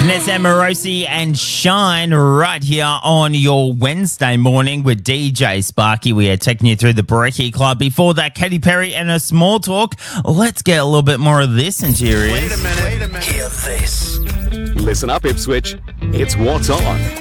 Vanessa Morosi and Shine right here on your Wednesday morning with DJ Sparky. We are taking you through the Brekkie Club. Before that, Katy Perry and her Small Talk. Let's get a little bit more of this into your ears. Wait a minute. Hear this. Listen up, Ipswich. It's What's On.